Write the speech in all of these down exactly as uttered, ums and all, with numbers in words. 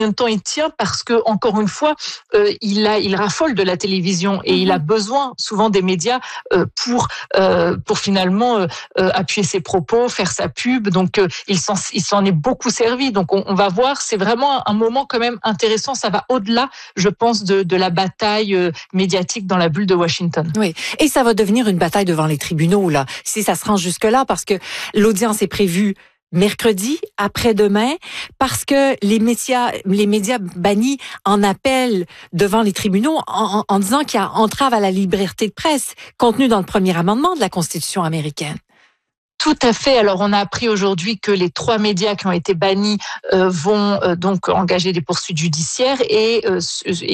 de temps il tient parce que, encore une fois, euh, il a, il raffole de la télévision et mmh. il a besoin souvent des médias euh, pour euh, pour finalement euh, appuyer ses propos, faire sa pub. Donc euh, il s'en il s'en est beaucoup servi. Donc on, on va voir. C'est vraiment un moment quand même intéressant. Ça va au-delà, je pense, de de la bataille euh, médiatique dans la bulle de Washington. Oui, et ça va devenir une bataille devant les tribunaux là, si ça se rend jusque là, parce que l'audience est prévue mercredi, après-demain, parce que les médias, les médias bannis en appellent devant les tribunaux en, en, en disant qu'il y a entrave à la liberté de presse contenue dans le premier amendement de la Constitution américaine. Tout à fait. Alors, on a appris aujourd'hui que les trois médias qui ont été bannis euh, vont euh, donc engager des poursuites judiciaires et, euh,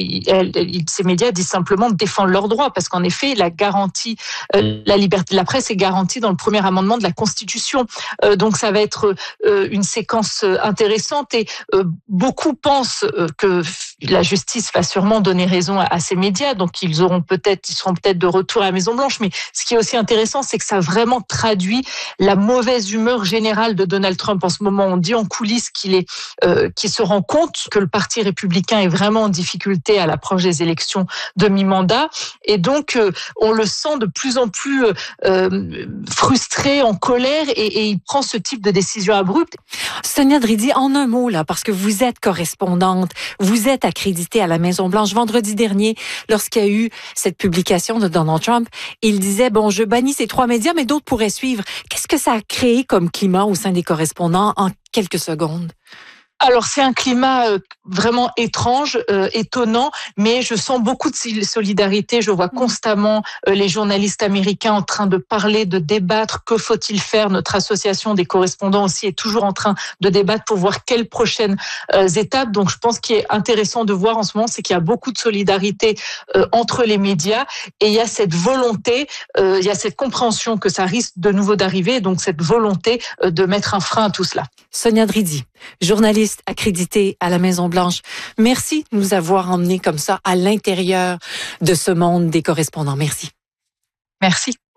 et ces médias disent simplement défendre leurs droits parce qu'en effet, la garantie, euh, la liberté de la presse est garantie dans le premier amendement de la Constitution. Euh, donc, ça va être euh, une séquence intéressante et euh, beaucoup pensent euh, que la justice va sûrement donner raison à, à ces médias. Donc, ils auront peut-être, ils seront peut-être de retour à la Maison Blanche. Mais ce qui est aussi intéressant, c'est que ça vraiment traduit la mauvaise humeur générale de Donald Trump en ce moment. On dit en coulisses qu'il est, euh, qu'il se rend compte que le Parti républicain est vraiment en difficulté à l'approche des élections de mi-mandat. Et donc, euh, on le sent de plus en plus euh, frustré, en colère, et, et il prend ce type de décision abrupte. Sonia Dridi, en un mot, là, parce que vous êtes correspondante, vous êtes accréditée à la Maison-Blanche. Vendredi dernier, lorsqu'il y a eu cette publication de Donald Trump, il disait, bon, je bannis ces trois médias, mais d'autres pourraient suivre. Qu'est-ce que ça a créé comme climat au sein des correspondants en quelques secondes? Alors, c'est un climat euh, vraiment étrange, euh, étonnant, mais je sens beaucoup de solidarité. Je vois constamment euh, les journalistes américains en train de parler, de débattre. Que faut-il faire? Notre association des correspondants aussi est toujours en train de débattre pour voir quelles prochaines euh, étapes. Donc, je pense qu'il est intéressant de voir en ce moment, c'est qu'il y a beaucoup de solidarité euh, entre les médias et il y a cette volonté, euh, il y a cette compréhension que ça risque de nouveau d'arriver, donc cette volonté euh, de mettre un frein à tout cela. Sonia Dridi, journaliste accréditée à la Maison-Blanche. Merci de nous avoir emmenés comme ça à l'intérieur de ce monde des correspondants. Merci. Merci.